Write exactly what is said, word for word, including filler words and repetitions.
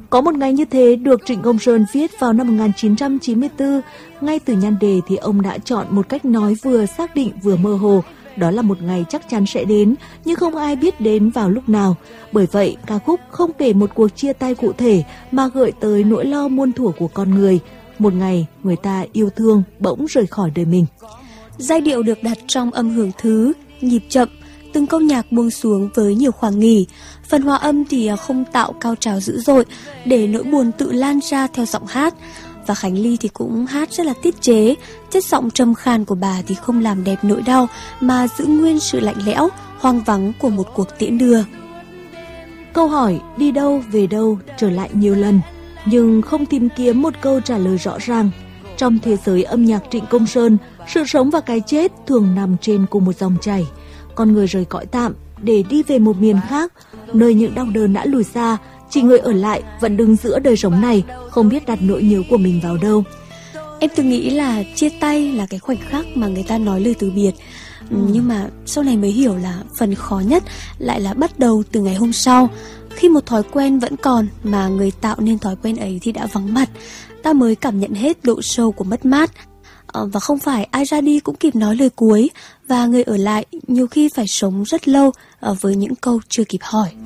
Có một ngày như thế được Trịnh Công Sơn viết vào năm một nghìn chín trăm chín mươi tư. Ngay từ nhan đề thì ông đã chọn một cách nói vừa xác định vừa mơ hồ. Đó là một ngày chắc chắn sẽ đến, nhưng không ai biết đến vào lúc nào. Bởi vậy, ca khúc không kể một cuộc chia tay cụ thể mà gợi tới nỗi lo muôn thuở của con người. Một ngày, người ta yêu thương bỗng rời khỏi đời mình. Giai điệu được đặt trong âm hưởng thứ, nhịp chậm, từng câu nhạc buông xuống với nhiều khoảng nghỉ. Phần hòa âm thì không tạo cao trào dữ dội để nỗi buồn tự lan ra theo giọng hát. Và Khánh Ly thì cũng hát rất là tiết chế. Chất giọng trầm khan của bà thì không làm đẹp nỗi đau mà giữ nguyên sự lạnh lẽo, hoang vắng của một cuộc tiễn đưa. Câu hỏi đi đâu về đâu trở lại nhiều lần, nhưng không tìm kiếm một câu trả lời rõ ràng. Trong thế giới âm nhạc Trịnh Công Sơn, sự sống và cái chết thường nằm trên cùng một dòng chảy. Con người rời cõi tạm để đi về một miền khác, nơi những đau đớn đã lùi xa. Chỉ người ở lại vẫn đứng giữa đời sống này, không biết đặt nỗi nhớ của mình vào đâu. Em từng nghĩ là chia tay là cái khoảnh khắc mà người ta nói lời từ biệt. ừ. Nhưng mà sau này mới hiểu là phần khó nhất lại là bắt đầu từ ngày hôm sau. Khi một thói quen vẫn còn mà người tạo nên thói quen ấy thì đã vắng mặt, ta mới cảm nhận hết độ sâu của mất mát. Và không phải ai ra đi cũng kịp nói lời cuối, và người ở lại nhiều khi phải sống rất lâu với những câu chưa kịp hỏi.